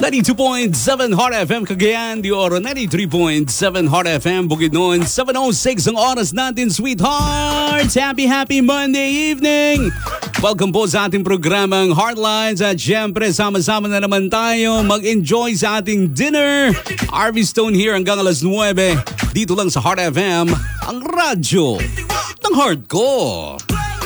92.7 Hot FM Cagayan de Oro, 93.7 Hot FM Bukidnon, 7:06 ang oras natin, sweethearts. Happy Monday evening. Welcome po sa ating programang Heartlines at syempre sama-sama na naman tayo mag-enjoy sa ating dinner. RV Stone here hanggang alas 9 dito lang sa Hot FM, ang radyo ng heart ko.